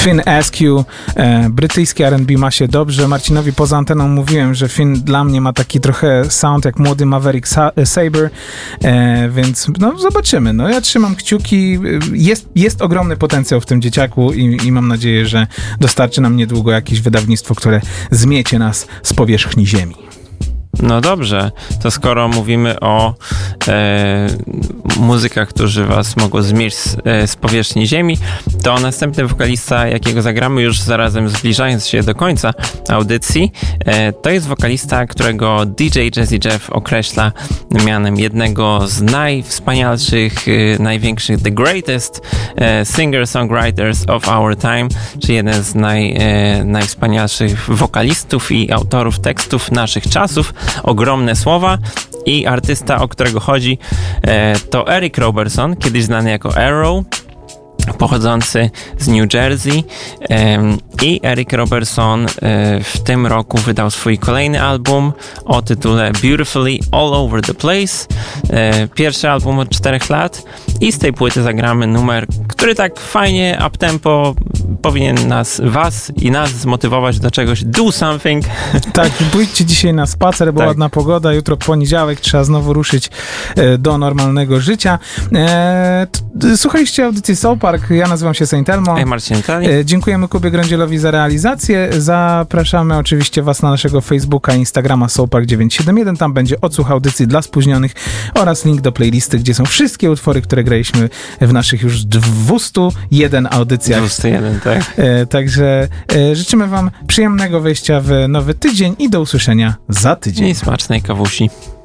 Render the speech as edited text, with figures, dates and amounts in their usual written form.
Finn Askew, brytyjski R&B ma się dobrze. Marcinowi poza anteną mówiłem, że Finn dla mnie ma taki trochę sound jak młody Maverick Sabre, więc no zobaczymy. No ja trzymam kciuki. Jest ogromny potencjał w tym dzieciaku i mam nadzieję, że dostarczy nam niedługo jakieś wydawnictwo, które zmiecie nas z powierzchni ziemi. No dobrze, to skoro mówimy o muzykach, którzy was mogą zmieść z powierzchni ziemi, to następny wokalista, jakiego zagramy już zarazem zbliżając się do końca audycji, to jest wokalista, którego DJ Jazzy Jeff określa mianem jednego z najwspanialszych, największych, the greatest singer-songwriters of our time, czyli jeden z najwspanialszych wokalistów i autorów tekstów naszych czasów. Ogromne słowa i artysta, o którego chodzi, to Eric Roberson, kiedyś znany jako Arrow, pochodzący z New Jersey, i Eric Roberson w tym roku wydał swój kolejny album o tytule Beautifully All Over the Place. Pierwszy album od 4 lat i z tej płyty zagramy numer, który tak fajnie up-tempo powinien was i nas zmotywować do czegoś. Do something. Tak, pójdźcie dzisiaj na spacer, bo ładna pogoda, jutro poniedziałek, trzeba znowu ruszyć do normalnego życia. Słuchaliście audycji Soul Park, ja nazywam się Saint Elmo. Marcin Tali. Dziękujemy Kubie Grądzielowi za realizację. Zapraszamy oczywiście was na naszego Facebooka i Instagrama Soul Park 971, tam będzie odsłuch audycji dla spóźnionych oraz link do playlisty, gdzie są wszystkie utwory, które graliśmy w naszych już 201 audycjach. 201, tak. Także życzymy wam przyjemnego wejścia w nowy tydzień i do usłyszenia za tydzień. I smacznej kawusi.